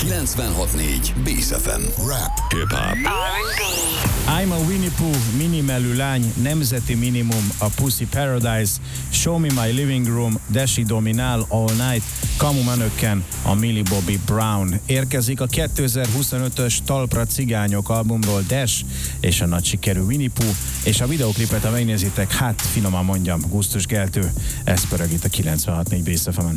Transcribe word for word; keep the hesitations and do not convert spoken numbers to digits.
kilencvenhat négy Bész ef em. Rap, hip-hop. I'm a Winnie Pooh, minimelű lány, nemzeti minimum, a Pussy Paradise, Show Me My Living Room, Desi Dominál, All Night, Kamu Menökken, a Millie Bobby Brown. Érkezik a kétezer-huszonötös Talpra Cigányok albumról Dash és a nagy sikerű Winnie Pooh, és a videoklipet, ha megnézitek, hát finoman mondjam, gusztuskeltő. Ez pörög itt a kilencvenhat négy Bész ef emen.